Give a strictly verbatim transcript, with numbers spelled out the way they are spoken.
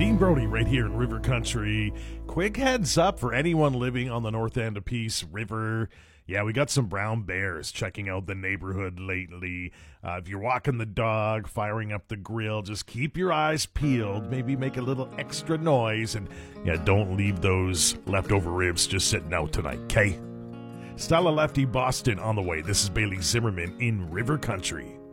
Dean Brody right here in River Country. Quick heads up for anyone living on the north end of Peace River. Yeah, we got some brown bears checking out the neighborhood lately. Uh, if you're walking the dog, firing up the grill, just keep your eyes peeled. Maybe make a little extra noise. And yeah, don't leave those leftover ribs just sitting out tonight, okay? Stella Lefty Boston on the way. This is Bailey Zimmerman in River Country.